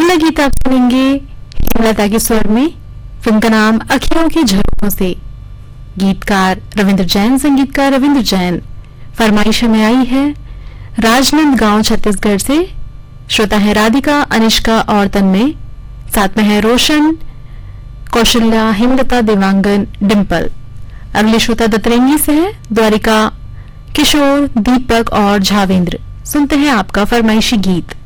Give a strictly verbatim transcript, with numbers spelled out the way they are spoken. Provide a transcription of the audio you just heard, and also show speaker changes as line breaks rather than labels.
अगला गीत आप सुनेंगे हेमलता के स्वर में। फिल्म का नाम अखियों के झरोखों से। गीतकार रविंद्र जैन, संगीतकार रविंद्र जैन। फरमाइश में आई है राजनांदगांव छत्तीसगढ़ से। श्रोता है राधिका, अनिष्का और तन्मय। साथ में है रोशन, कौशल्या, हेमलता, देवांगन, डिम्पल। अगले श्रोता दतरंगी से है द्वारिका, किशोर, दीपक और झावेंद्र। सुनते हैं आपका फरमाइशी गीत।